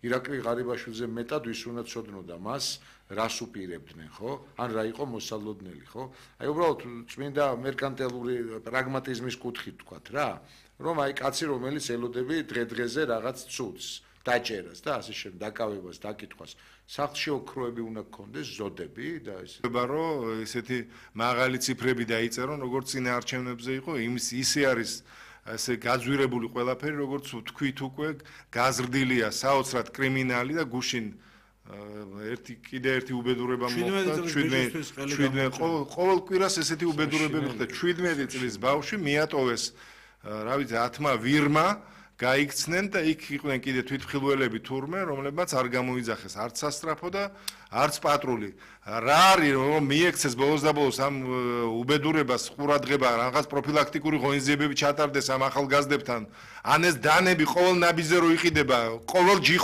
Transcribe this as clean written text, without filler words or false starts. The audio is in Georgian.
ირაკლი ღარიბაშვილზე მეტად ვის უნდა ცოდნოდა მას რას უპირებდნენ, ხო? ან რა იყო მოსალოდნელი, ხო? აი უბრალოდ წმინდა მერკანტილური პრაგმატიზმის კუთხით თქვათ რა, რომ აი კაცი რომელიც ელოდები დღე-დღეზე რაღაც ცუდს, დაჭერას და ასე შემდეგ, დაკავებას, დაკითხვას. სახლში ოქროები უნდა გქონდეს, ზოდები და ეს. რომ ესეთი მაღალი ციფრები დაიწერონ, როგორც წინა არჩევნებზე იყო, ისე არის ასე გაძვირებული ყველაფერი, როგორც თქვით უკვე, გაზრდილია საოცრად კრიმინალი და გუშინ კიდე ერთი უბედურება მოხდა 17 ყოველ კვირას ესეთი უბედურებები ხდება 17 წლის ბავშვი მიატოვეს რა ვიცი 10-მა ვირმა გაიქცნენ და იქ იყვნენ კიდე თვითმხილველები თურმე რომლებმაც არ გამოიძახეს არც სასტრაფო და არც პატრული რა არის რომ მიექცეს ბოლოს და ბოლოს ამ უბედურებას ყურადღება რაღაც პროფილაქტიკური ღონისძიებები ჩატარდეს ამ ახალგაზრდებთან ან ეს დანები ყოველ ნაბიჯზე რო იყიდება ყოველ